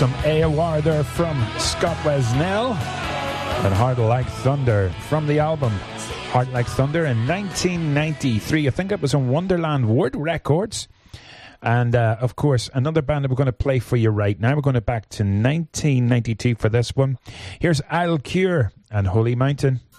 Some AOR there from Scott Wesnell and Heart Like Thunder from the album Heart Like Thunder in 1993. I think it was on Wonderland Wood Records. And, of course, another band that we're going to play for you right now. We're going back to 1992 for this one. Here's Idle Cure and Holy Mountain.